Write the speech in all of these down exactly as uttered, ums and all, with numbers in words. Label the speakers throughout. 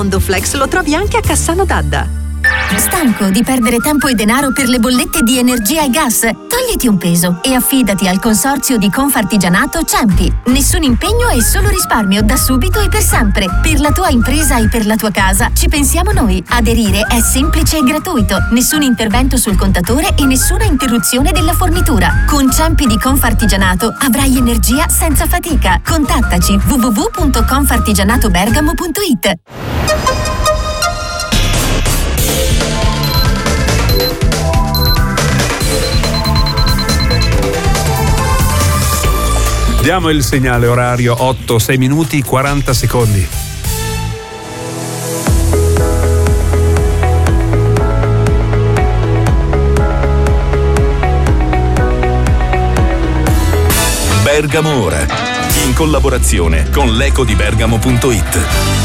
Speaker 1: Mondoflex lo trovi anche a Cassano d'Adda.
Speaker 2: Stanco di perdere tempo e denaro per le bollette di energia e gas? Togliti un peso e affidati al consorzio di Confartigianato Ciampi. Nessun impegno e solo risparmio da subito e per sempre. Per la tua impresa e per la tua casa ci pensiamo noi. Aderire è semplice e gratuito. Nessun intervento sul contatore e nessuna interruzione della fornitura. Con Ciampi di Confartigianato avrai energia senza fatica. Contattaci w w w punto confartigianatobergamo punto i t.
Speaker 3: Diamo il segnale orario otto, sei minuti, quaranta secondi.
Speaker 4: Bergamo Ora, in collaborazione con l'eco di bergamo punto i t.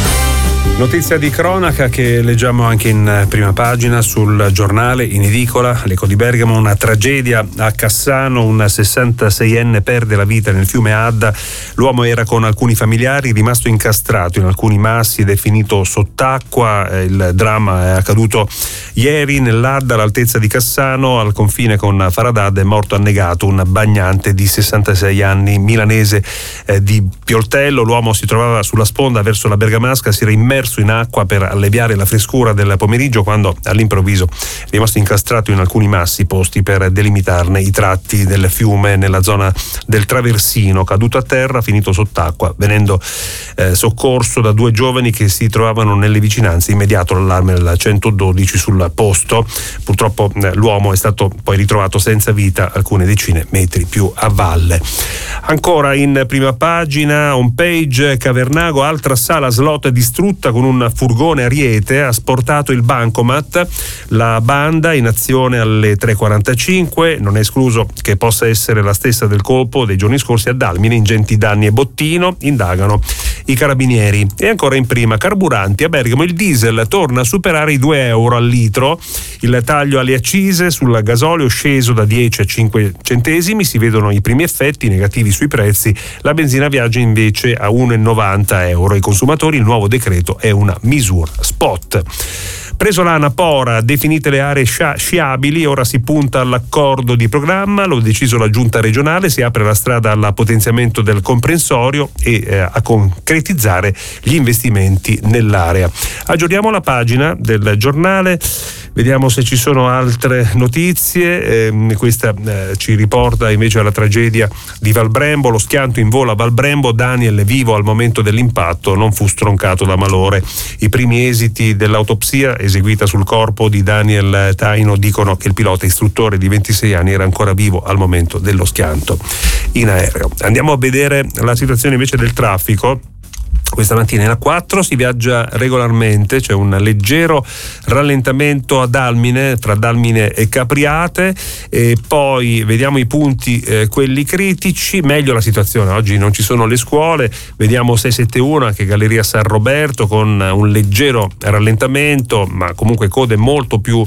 Speaker 3: Notizia di cronaca che leggiamo anche in prima pagina sul giornale, in edicola, l'Eco di Bergamo, una tragedia a Cassano, un sessantaseienne perde la vita nel fiume Adda, l'uomo era con alcuni familiari, rimasto incastrato in alcuni massi ed è finito sott'acqua, il dramma è accaduto ieri nell'Adda all'altezza di Cassano, al confine con Faradad, è morto annegato un bagnante di sessantasei anni, milanese eh, di Pioltello, l'uomo si trovava sulla sponda verso la Bergamasca, si era immerso in acqua per alleviare la frescura del pomeriggio quando all'improvviso è rimasto incastrato in alcuni massi posti per delimitarne i tratti del fiume nella zona del traversino, caduto a terra, finito sott'acqua, venendo eh, soccorso da due giovani che si trovavano nelle vicinanze. Immediato l'allarme del centododici sul posto. Purtroppo eh, l'uomo è stato poi ritrovato senza vita alcune decine metri più a valle. Ancora in prima pagina, home page, Cavernago, altra sala slot distrutta con un furgone Ariete, ha sportato il bancomat, la banda in azione alle tre e quarantacinque, non è escluso che possa essere la stessa del colpo dei giorni scorsi a Dalmine, ingenti danni e bottino, indagano i carabinieri. E ancora in prima, carburanti, a Bergamo il diesel torna a superare i due euro al litro, il taglio alle accise sul gasolio sceso da dieci a cinque centesimi, si vedono i primi effetti negativi sui prezzi, la benzina viaggia invece a uno e novanta euro. I consumatori, il nuovo decreto è una misura spot. Preso l'Anapora, definite le aree sciabili, ora si punta all'accordo di programma, lo ha deciso la giunta regionale, si apre la strada al potenziamento del comprensorio e eh, a concretizzare gli investimenti nell'area. Aggiorniamo la pagina del giornale, vediamo se ci sono altre notizie. Eh, questa eh, ci riporta invece alla tragedia di Valbrembo, lo schianto in volo a Valbrembo, Daniel vivo al momento dell'impatto, non fu stroncato da malore. I primi esiti dell'autopsia eseguita sul corpo di Daniel Taino dicono che il pilota istruttore di ventisei anni era ancora vivo al momento dello schianto in aereo. Andiamo a vedere la situazione invece del traffico. Questa mattina in A quattro si viaggia regolarmente, c'è un leggero rallentamento a Dalmine, tra Dalmine e Capriate, e poi vediamo i punti, eh, quelli critici. Meglio la situazione, oggi non ci sono le scuole, vediamo sei sette uno anche Galleria San Roberto con un leggero rallentamento, ma comunque code molto più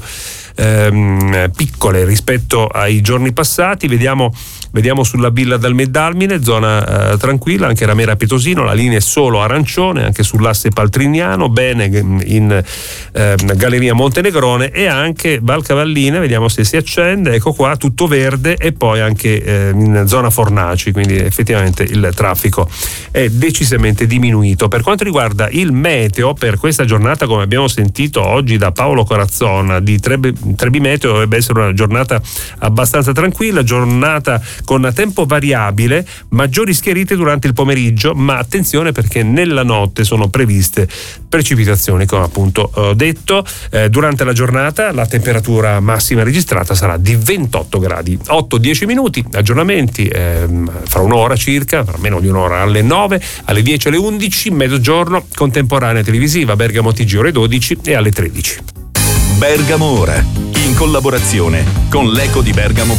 Speaker 3: ehm, piccole rispetto ai giorni passati. Vediamo Vediamo sulla Villa dal Meddalmine, zona eh, tranquilla, anche Ramera Petosino, la linea è solo arancione, anche sull'asse Paltrignano, bene in eh, Galleria Montenegrone e anche Valcavalline, vediamo se si accende, ecco qua, tutto verde, e poi anche eh, in zona Fornaci, quindi effettivamente il traffico è decisamente diminuito. Per quanto riguarda il meteo, per questa giornata, come abbiamo sentito oggi da Paolo Corazzona di Trebi Meteo, dovrebbe essere una giornata abbastanza tranquilla, giornata con tempo variabile, maggiori schiarite durante il pomeriggio, ma attenzione perché nella notte sono previste precipitazioni, come appunto ho detto. Eh, durante la giornata la temperatura massima registrata sarà di ventotto gradi. otto dieci minuti, aggiornamenti eh, fra un'ora circa, fra meno di un'ora, alle nove, alle dieci, alle undici, mezzogiorno, contemporanea televisiva Bergamo T G ore dodici e alle tredici.
Speaker 4: Bergamo Ora, in collaborazione con l'eco di bergamo